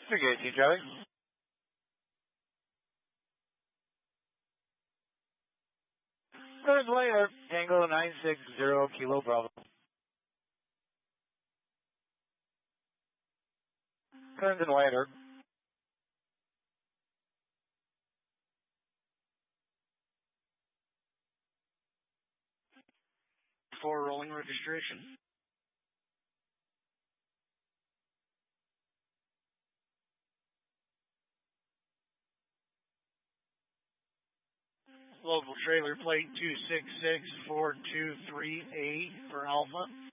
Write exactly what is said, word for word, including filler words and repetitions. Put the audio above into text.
Forget you, Charlie. Third layer, Tango nine six zero Kilo Bravo. Turns and wider. For rolling registration. Local trailer plate two six six four two three eight for Alpha.